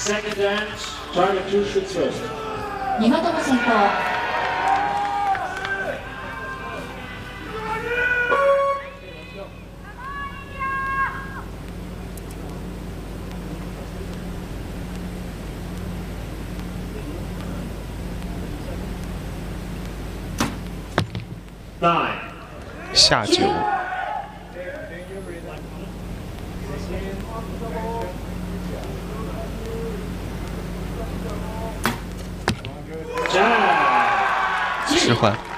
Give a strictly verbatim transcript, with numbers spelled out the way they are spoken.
Second dance, target two shoots first. 二股の先行。 Nine. 下九。 Jab. 迟缓。